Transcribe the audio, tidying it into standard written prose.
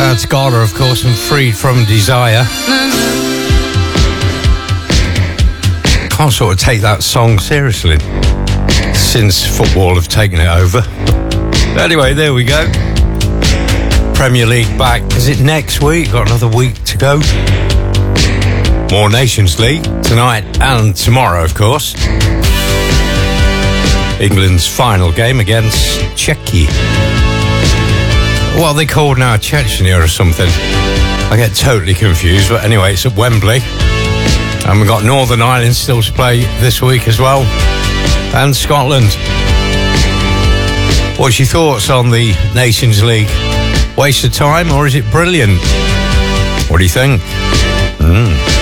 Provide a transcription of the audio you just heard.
That's Gala, of course, and Freed from Desire. Can't sort of take that song seriously since football have taken it over. But anyway, there we go. Premier League back. Is it next week? Got another week to go. More Nations League tonight and tomorrow, of course. England's final game against Czechia. What are they called now? Chechnya or something? I get totally confused, but anyway, it's at Wembley. And we've got Northern Ireland still to play this week as well. And Scotland. What's your thoughts on the Nations League? Waste of time, or is it brilliant? What do you think?